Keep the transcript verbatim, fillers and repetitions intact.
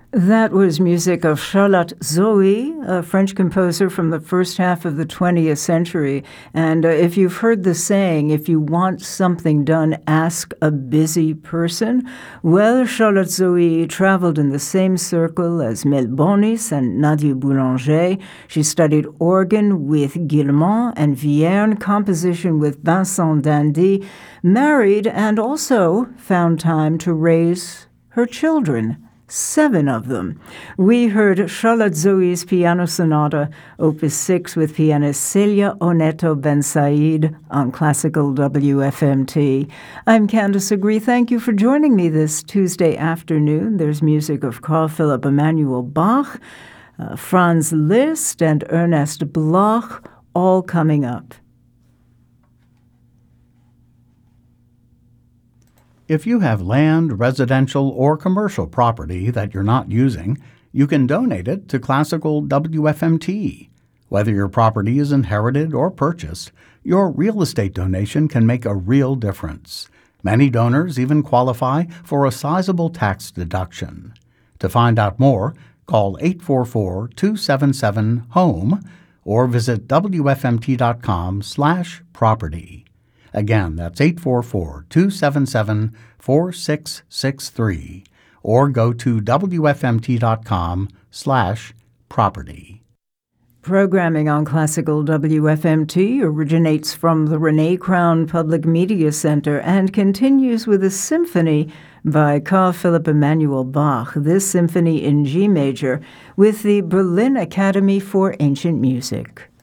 That was music of Charlotte Zoe, a French composer from the first half of the twentieth century. And uh, if you've heard the saying, if you want something done, ask a busy person, well, Charlotte Zoe traveled in the same circle as Mel Bonis and Nadia Boulanger. She studied organ with Guillemot and Vierne, composition with Vincent d'Indy, married, and also found time to raise her children. Seven of them. We heard Charlotte Zoe's Piano Sonata, Opus six, with pianist Celia Oneto Ben Said on Classical W F M T. I'm Candice Agree. Thank you for joining me this Tuesday afternoon. There's music of Carl Philipp Emanuel Bach, uh, Franz Liszt, and Ernest Bloch, all coming up. If you have land, residential, or commercial property that you're not using, you can donate it to Classical W F M T. Whether your property is inherited or purchased, your real estate donation can make a real difference. Many donors even qualify for a sizable tax deduction. To find out more, call eight four four, two seven seven, HOME or visit W F M T dot com slash property. Again, that's eight four four, two seven seven, four six six three or go to W F M T dot com slash property. Programming on Classical W F M T originates from the Renee Crown Public Media Center and continues with a symphony by Carl Philipp Emanuel Bach, this symphony in G major, with the Berlin Academy for Ancient Music.